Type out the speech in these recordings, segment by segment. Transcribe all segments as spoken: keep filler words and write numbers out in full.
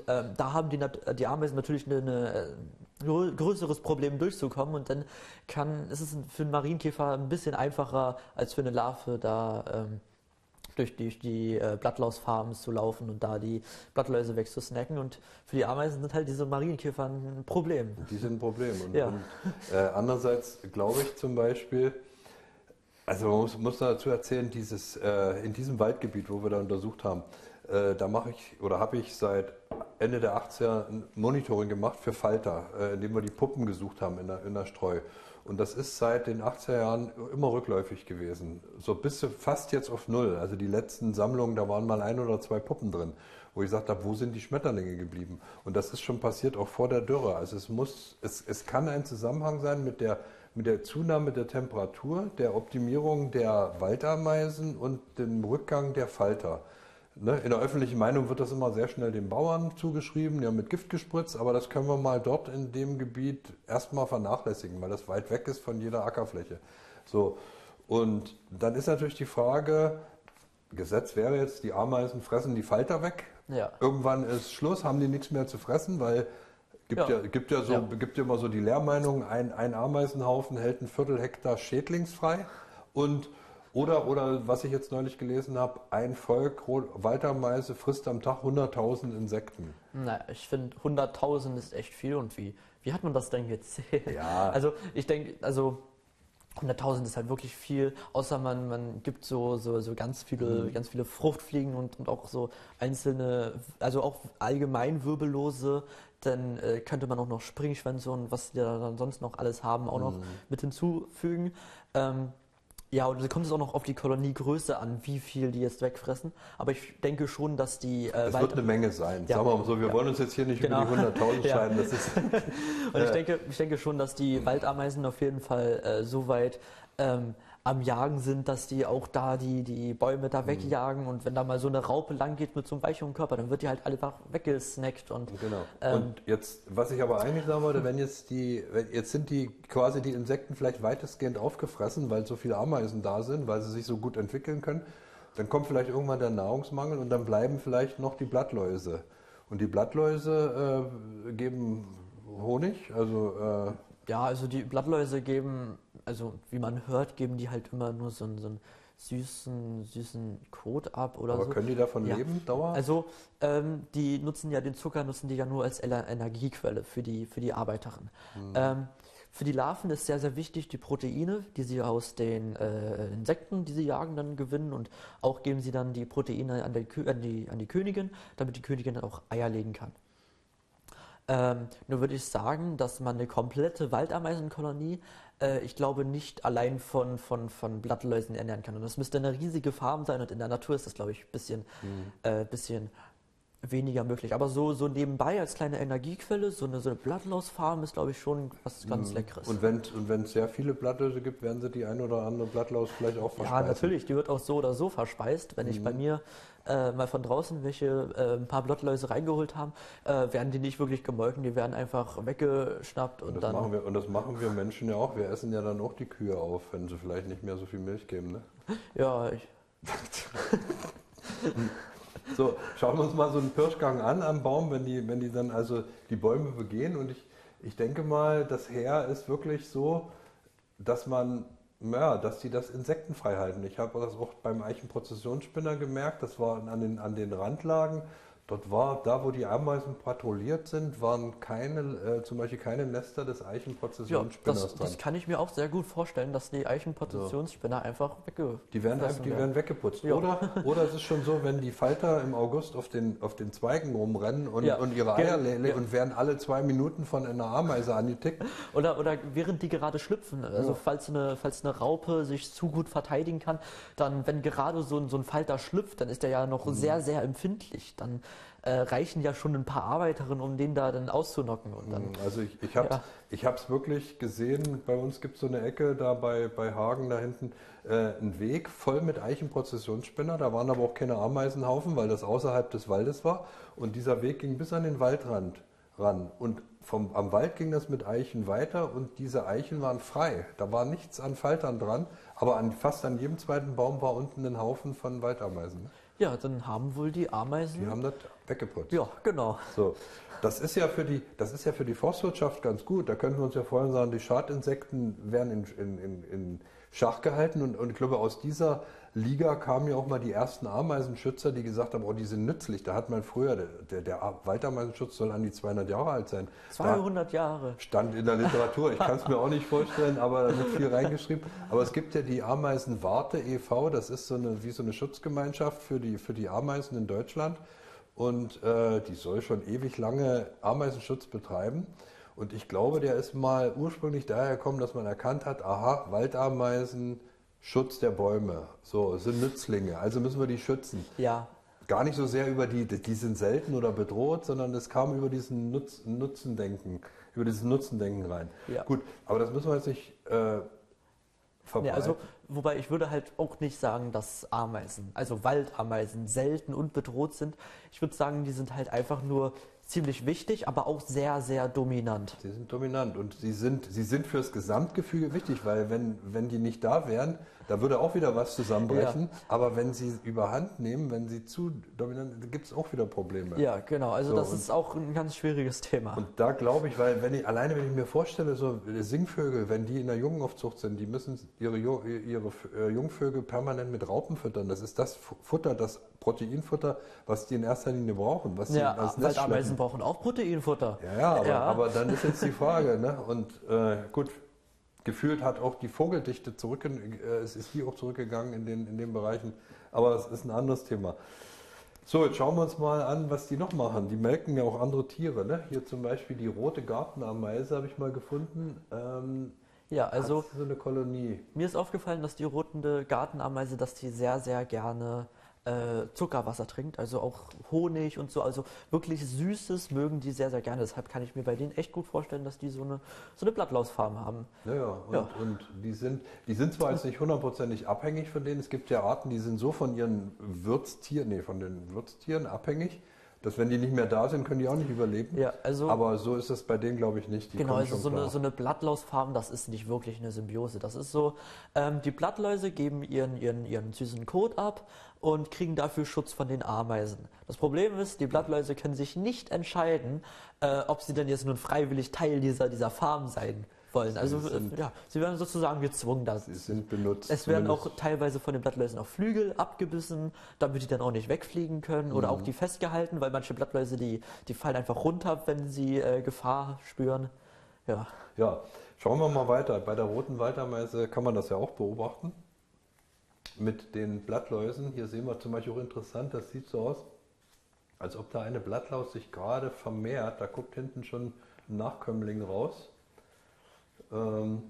ähm, da haben die, die Ameisen natürlich eine, eine grö- größeres Problem durchzukommen und dann kann, ist es für einen Marienkäfer ein bisschen einfacher als für eine Larve da ähm, durch die, durch die äh, Blattlausfarms zu laufen und da die Blattläuse wegzusnacken. Und für die Ameisen sind halt diese Marienkäfer ein Problem. Die sind ein Problem. Und, Ja. und äh, andererseits glaube ich zum Beispiel, also man muss, muss dazu erzählen, dieses, äh, in diesem Waldgebiet, wo wir da untersucht haben, äh, da mache ich oder habe ich seit Ende der achtziger ein Monitoring gemacht für Falter, äh, indem wir die Puppen gesucht haben in der, in der Streu. Und das ist seit den achtziger Jahren immer rückläufig gewesen. So bis fast jetzt auf Null. Also die letzten Sammlungen, da waren mal ein oder zwei Puppen drin, wo ich gesagt habe, wo sind die Schmetterlinge geblieben? Und das ist schon passiert auch vor der Dürre. Also es muss, es, es kann ein Zusammenhang sein mit der, mit der Zunahme der Temperatur, der Optimierung der Waldameisen und dem Rückgang der Falter. Ne, in der öffentlichen Meinung wird das immer sehr schnell den Bauern zugeschrieben, die haben mit Gift gespritzt, aber das können wir mal dort in dem Gebiet erstmal vernachlässigen, weil das weit weg ist von jeder Ackerfläche. So. Und dann ist natürlich die Frage, Gesetz wäre jetzt, die Ameisen fressen die Falter weg. Ja. Irgendwann ist Schluss, haben die nichts mehr zu fressen, weil gibt ja, Ja. gibt ja so, Ja. gibt ja immer so die Lehrmeinung, ein, ein Ameisenhaufen hält ein Viertel Hektar schädlingsfrei und Oder, oder was ich jetzt neulich gelesen habe, ein Volk Waldameise frisst am Tag hunderttausend Insekten. Na, ich finde hunderttausend ist echt viel und wie, wie hat man das denn gezählt? Ja. Also ich denke, also hunderttausend ist halt wirklich viel, außer man, man gibt so, so, so ganz viele, Mhm. ganz viele Fruchtfliegen und, und auch so einzelne, also auch allgemein Wirbellose, dann äh, könnte man auch noch Springschwänze und was die da dann sonst noch alles haben, auch noch Mhm. mit hinzufügen. Ähm, Ja, und da kommt es auch noch auf die Koloniegröße an, wie viel die jetzt wegfressen. Aber ich denke schon, dass die äh, Es Wald- wird eine Menge sein. Ja. Sagen wir mal so, wir Ja. wollen uns jetzt hier nicht Genau. über die hunderttausend Ja. scheiden. Das ist, Und ich denke, ich denke schon, dass die Waldameisen auf jeden Fall äh, so weit ähm, am Jagen sind, dass die auch da die, die Bäume da wegjagen. Und wenn da mal so eine Raupe lang geht mit so einem weichen Körper, dann wird die halt einfach weggesnackt. Und, Genau. ähm, Und jetzt, was ich aber eigentlich sagen wollte, wenn jetzt die, wenn, jetzt sind die quasi die Insekten vielleicht weitestgehend aufgefressen, weil so viele Ameisen da sind, weil sie sich so gut entwickeln können, dann kommt vielleicht irgendwann der Nahrungsmangel und dann bleiben vielleicht noch die Blattläuse. Und die Blattläuse äh, geben Honig, also äh, ja, also die Blattläuse geben, also wie man hört, geben die halt immer nur so einen, so einen süßen, süßen Kot ab oder aber so. können die davon Ja. leben, dauerhaft? Also ähm, die nutzen ja den Zucker, nutzen die ja nur als Ener- Energiequelle für die, für die Arbeiterin. Mhm. Ähm, für die Larven ist sehr, sehr wichtig die Proteine, die sie aus den äh, Insekten, die sie jagen, dann gewinnen und auch geben sie dann die Proteine an, der Kö an, die, an die Königin, damit die Königin dann auch Eier legen kann. Ähm, nur würde ich sagen, dass man eine komplette Waldameisenkolonie, äh, ich glaube, nicht allein von, von, von Blattläusen ernähren kann. Und das müsste eine riesige Farm sein und in der Natur ist das, glaube ich, ein bisschen, Mhm. äh, bisschen weniger möglich. Aber so, so nebenbei als kleine Energiequelle, so eine, so eine Blattlausfarm ist, glaube ich, schon was ganz Leckeres. Und wenn und wenn es sehr viele Blattläuse gibt, werden sie die ein oder andere Blattlaus vielleicht auch Ja, verspeisen. natürlich, die wird auch so oder so verspeist. Wenn ich bei mir äh, mal von draußen welche äh, ein paar Blattläuse reingeholt haben, äh, werden die nicht wirklich gemolken, die werden einfach weggeschnappt und, Und das, dann. machen wir, und das machen wir Menschen ja auch. Wir essen ja dann auch die Kühe auf, wenn sie vielleicht nicht mehr so viel Milch geben. Ne? Ja, ich, So, schauen wir uns mal so einen Pirschgang an am Baum, wenn die, wenn die dann also die Bäume begehen. Und ich, ich denke mal, das Heer ist wirklich so, dass man, ja, dass die das insektenfrei halten. Ich habe das auch beim Eichenprozessionsspinner gemerkt, das war an den, an den Randlagen. Dort war, da wo die Ameisen patrouilliert sind, waren keine, äh, zum Beispiel keine Nester des ja Eichenprozessionsspinners das, dran. das kann ich mir auch sehr gut vorstellen, dass die Eichenprozessionsspinner einfach wegge. Die werden, fressen die werden weggeputzt. Ja. Oder, oder es ist schon so, wenn die Falter im August auf den, auf den Zweigen rumrennen und, Ja. und ihre Ge- Eier legen ja. und werden alle zwei Minuten von einer Ameise angetickt. Oder, oder während die gerade schlüpfen, also Ja. falls, eine, falls eine Raupe sich zu gut verteidigen kann, dann, wenn gerade so ein, so ein Falter schlüpft, dann ist der ja noch Mhm. sehr, sehr empfindlich. Dann äh, reichen ja schon ein paar Arbeiterinnen, um den da dann auszunocken. Und dann, Also ich, ich habe Ja. ich hab's wirklich gesehen, bei uns gibt es so eine Ecke da bei, bei Hagen da hinten, äh, einen Weg voll mit Eichenprozessionsspinner, da waren aber auch keine Ameisenhaufen, weil das außerhalb des Waldes war und dieser Weg ging bis an den Waldrand ran und vom, am Wald ging das mit Eichen weiter und diese Eichen waren frei, da war nichts an Faltern dran, aber an, fast an jedem zweiten Baum war unten ein Haufen von Waldameisen. ja, dann haben wohl die Ameisen Die haben das weggeputzt. Ja, genau. So, das ist ja für die, das ist ja für die Forstwirtschaft ganz gut. Da könnten wir uns ja vorhin sagen, die Schadinsekten werden in, in, in, in Schach gehalten und, und ich glaube, aus dieser Liga kamen ja auch mal die ersten Ameisenschützer, die gesagt haben, oh, die sind nützlich. Da hat man früher, der, der, der Waldameisenschutz soll an die zweihundert Jahre alt sein. zweihundert Jahre. Stand in der Literatur, ich kann es mir auch nicht vorstellen, aber da wird viel reingeschrieben. Aber es gibt ja die Ameisenwarte e V, das ist so eine, wie so eine Schutzgemeinschaft für die, für die Ameisen in Deutschland. Und äh, die soll schon ewig lange Ameisenschutz betreiben. Und ich glaube, der ist mal ursprünglich daher gekommen, dass man erkannt hat, aha, Waldameisen, Schutz der Bäume, so, sind Nützlinge, also müssen wir die schützen. Ja. Gar nicht so sehr über die, die sind selten oder bedroht, sondern es kam über diesen Nutz, Nutzendenken, über dieses Nutzendenken rein. Ja. Gut, aber das müssen wir jetzt nicht äh, verbreiten. Ja, also, wobei ich würde halt auch nicht sagen, dass Ameisen, also Waldameisen, selten und bedroht sind. Ich würde sagen, die sind halt einfach nur ziemlich wichtig, aber auch sehr, sehr dominant. Sie sind dominant und sie sind, sie sind fürs Gesamtgefüge wichtig, weil wenn, wenn die nicht da wären, da würde auch wieder was zusammenbrechen. Ja. Aber wenn sie überhand nehmen, wenn sie zu dominant, gibt es auch wieder Probleme. Ja, genau. Also so, das ist auch ein ganz schwieriges Thema. Und da glaube ich, weil wenn ich, alleine wenn ich mir vorstelle, so Singvögel, wenn die in der Jungenaufzucht sind, die müssen ihre, ihre Jungvögel permanent mit Raupen füttern. Das ist das Futter, das Proteinfutter, was die in erster Linie brauchen. Was ja, als weil Ameisen brauchen auch Proteinfutter. Ja, ja, aber, ja. aber dann ist jetzt die Frage, ne? Und äh, gut, gefühlt hat auch die Vogeldichte zurück, äh, es ist die auch zurückgegangen in den, in den Bereichen, aber es ist ein anderes Thema. So, jetzt schauen wir uns mal an, was die noch machen. Die melken ja auch andere Tiere, ne? Hier zum Beispiel die rote Gartenameise habe ich mal gefunden. Ähm, ja, also so eine Kolonie. Mir ist aufgefallen, dass die rote Gartenameise, dass die sehr, sehr gerne äh, Zuckerwasser trinkt, also auch Honig und so, also wirklich Süßes mögen die sehr, sehr gerne. Deshalb kann ich mir bei denen echt gut vorstellen, dass die so eine, so eine Blattlausfarm haben. Ja, ja, und, ja. und die, sind, die sind zwar jetzt nicht hundertprozentig abhängig von denen, es gibt ja Arten, die sind so von ihren Wirtstieren, nee, von den Wirtstieren abhängig, dass wenn die nicht mehr da sind, können die auch nicht überleben. Ja, also, aber so ist es bei denen, glaube ich, nicht. Die genau, also schon so klar. eine, so eine Blattlausfarm, das ist nicht wirklich eine Symbiose. Das ist so, ähm, die Blattläuse geben ihren, ihren, ihren süßen Kot ab und kriegen dafür Schutz von den Ameisen. Das Problem ist, die Blattläuse können sich nicht entscheiden, äh, ob sie denn jetzt nun freiwillig Teil dieser, dieser Farm sein wollen. Also sind, ja, sie werden sozusagen gezwungen. Dass sie sind benutzt. Es werden auch teilweise von den Blattläusen auch Flügel abgebissen, damit die dann auch nicht wegfliegen können oder mhm. auch die festgehalten, weil manche Blattläuse, die, die fallen einfach runter, wenn sie äh, Gefahr spüren. Ja. ja, schauen wir mal weiter. Bei der roten Waldameise kann man das ja auch beobachten. Mit den Blattläusen, hier sehen wir zum Beispiel auch interessant, das sieht so aus, als ob da eine Blattlaus sich gerade vermehrt. Da guckt hinten schon ein Nachkömmling raus. Ähm,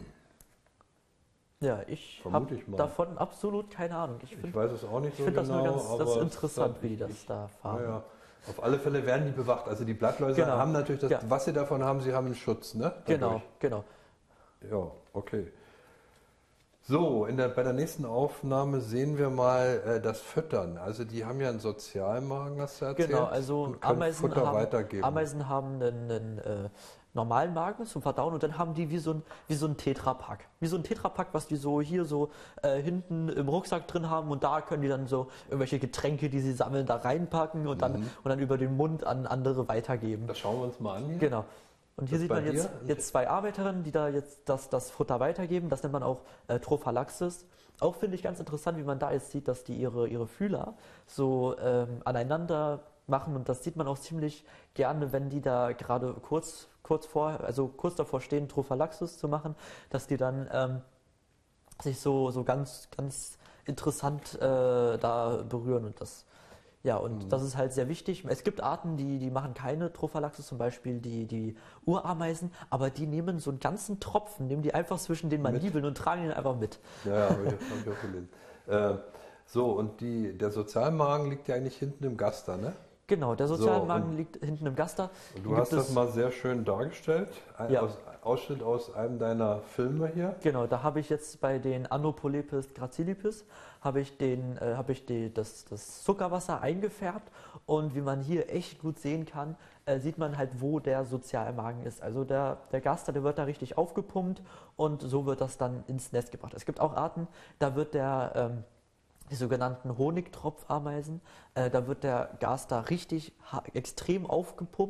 ja, ich habe davon absolut keine Ahnung. Ich, find, ich weiß es auch nicht so genau. Ich finde genau, das nur ganz das interessant, das, wie die das ich, da fahren. Ja, auf alle Fälle werden die bewacht. Also die Blattläuse genau. haben natürlich, das, ja. was sie davon haben, sie haben einen Schutz, ne? Dadurch. Genau, genau. Ja, okay. So, in der, bei der nächsten Aufnahme sehen wir mal äh, das Füttern. Also die haben ja einen Sozialmagen, hast du erzählt. Genau, also Ameisen Futter haben, weitergeben. Ameisen haben einen, einen äh, normalen Magen zum Verdauen und dann haben die wie so ein, wie so ein Tetrapack. Wie so ein Tetrapack, was die so hier so äh, hinten im Rucksack drin haben und da können die dann so irgendwelche Getränke, die sie sammeln, da reinpacken und dann, mhm. und dann über den Mund an andere weitergeben. Das schauen wir uns mal an hier. Genau. Und hier das sieht man jetzt, jetzt zwei Arbeiterinnen, die da jetzt das, das Futter weitergeben. Das nennt man auch äh, Trophallaxis. Auch finde ich ganz interessant, wie man da jetzt sieht, dass die ihre, ihre Fühler so ähm, aneinander machen. Und das sieht man auch ziemlich gerne, wenn die da gerade kurz, kurz vor, also kurz davor stehen, Trophallaxis zu machen, dass die dann ähm, sich so, so ganz, ganz interessant äh, da berühren und das. Ja, und mhm. das ist halt sehr wichtig. Es gibt Arten, die, die machen keine Trophallaxis, zum Beispiel die, die Urameisen, aber die nehmen so einen ganzen Tropfen, nehmen die einfach zwischen den Mandibeln und tragen ihn einfach mit. Ja, ja, habe ich, hab ich auch gelesen. Äh, so, und die, der Sozialmagen liegt ja eigentlich hinten im Gaster, ne? Genau, der Sozialmagen so, liegt hinten im Gaster. Und du hast das mal sehr schön dargestellt, ein ja. aus, Ausschnitt aus einem deiner Filme hier. Genau, da habe ich jetzt bei den Anopolepis gracilipis habe ich, den, äh, habe ich die, das, das Zuckerwasser eingefärbt und wie man hier echt gut sehen kann, äh, sieht man halt, wo der Sozialmagen ist. Also der, der Gaster, der wird da richtig aufgepumpt und so wird das dann ins Nest gebracht. Es gibt auch Arten, da wird der... Ähm, die sogenannten Honigtropfameisen. Äh, da wird der Gas da richtig ha- extrem aufgepumpt.